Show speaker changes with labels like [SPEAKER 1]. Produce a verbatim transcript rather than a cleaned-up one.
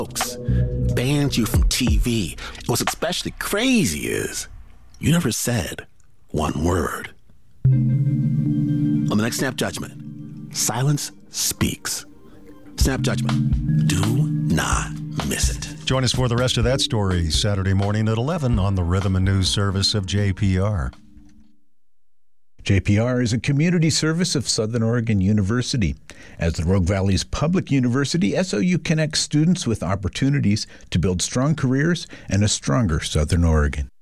[SPEAKER 1] folks, banned you from T V. And what's especially crazy is you never said one word. On the next Snap Judgment, silence speaks. Snap Judgment. Do not miss it.
[SPEAKER 2] Join us for the rest of that story Saturday morning at eleven on the Rhythm and News service of J P R.
[SPEAKER 3] J P R is a community service of Southern Oregon University. As the Rogue Valley's public university, S O U connects students with opportunities to build strong careers and a stronger Southern Oregon.